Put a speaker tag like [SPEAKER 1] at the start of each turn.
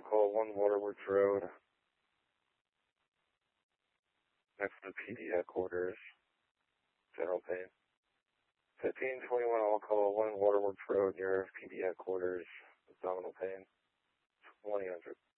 [SPEAKER 1] call 1 Waterworks Road. Next to PD headquarters. General pain. 1521 I'll call 1 Waterworks Road near PD headquarters. Abdominal pain. 2000.